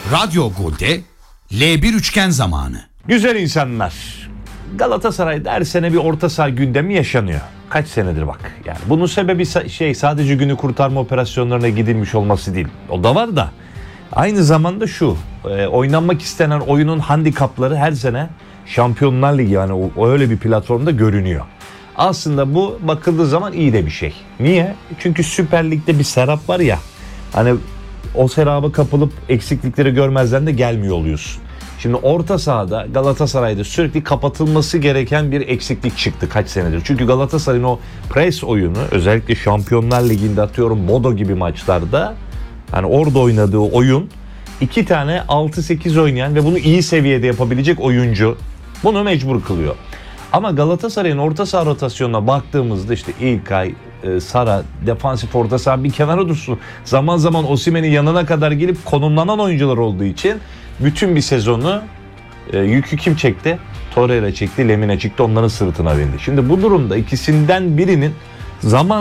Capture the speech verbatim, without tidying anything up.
Radyo Gol'de L bir üçgen zamanı. Güzel insanlar. Galatasaray'da her sene bir orta saha gündemi yaşanıyor. Kaç senedir bak. Yani bunun sebebi şey sadece günü kurtarma operasyonlarına gidilmiş olması değil. O da var da. Aynı zamanda şu. E, oynanmak istenen oyunun handikapları her sene Şampiyonlar Ligi, yani o, öyle bir platformda görünüyor. Aslında bu bakıldığı zaman iyi de bir şey. Niye? Çünkü Süper Lig'de bir serap var ya. Hani o seraba kapılıp eksiklikleri görmezden de gelmiyor oluyorsun. Şimdi orta sahada Galatasaray'da sürekli kapatılması gereken bir eksiklik çıktı kaç senedir. Çünkü Galatasaray'ın o pres oyunu, özellikle Şampiyonlar Ligi'nde atıyorum Bodo gibi maçlarda, hani orada oynadığı oyun, iki tane altı sekiz oynayan ve bunu iyi seviyede yapabilecek oyuncu bunu mecbur kılıyor. Ama Galatasaray'ın orta saha rotasyonuna baktığımızda işte İlkay, Sara, defansif orta saha bir kenara dursun. Zaman zaman Osimhen'in yanına kadar gelip konumlanan oyuncular olduğu için bütün bir sezonu e, yükü kim çekti? Torreira çekti, Lemina çıktı, onların sırtına bindi. Şimdi bu durumda ikisinden birinin zaman